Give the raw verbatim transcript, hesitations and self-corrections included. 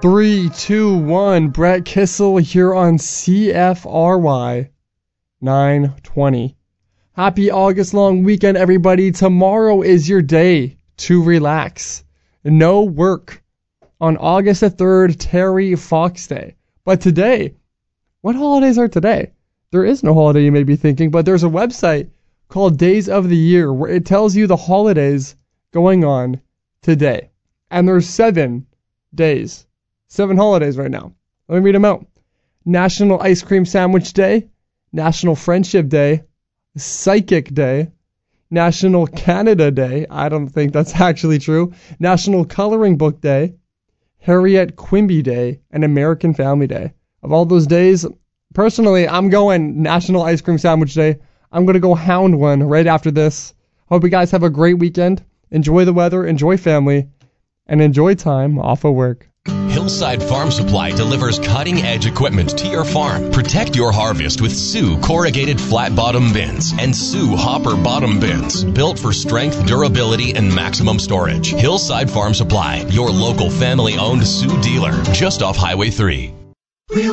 Three, two, one. Brett Kissel here on C F R Y nine twenty. Happy August long weekend, everybody. Tomorrow is your day to relax. No work on August the third, Terry Fox Day. But today, what holidays are today? There is no holiday, you may be thinking, but there's a website called Days of the Year where it tells you the holidays going on today. And there's seven days, seven holidays right now. Let me read them out. National Ice Cream Sandwich Day, National Friendship Day, Psychic Day, National Canada Day, I don't think that's actually true, National Coloring Book Day, Harriet Quimby Day, and American Family Day. Of all those days, personally, I'm going National Ice Cream Sandwich Day. I'm going to go hound one right after this. Hope you guys have a great weekend. Enjoy the weather, enjoy family, and enjoy time off of work. Hillside Farm Supply delivers cutting-edge equipment to your farm. Protect your harvest with Sioux corrugated flat-bottom bins and Sioux hopper bottom bins, built for strength, durability, and maximum storage. Hillside Farm Supply, your local family-owned Sioux dealer, just off Highway three.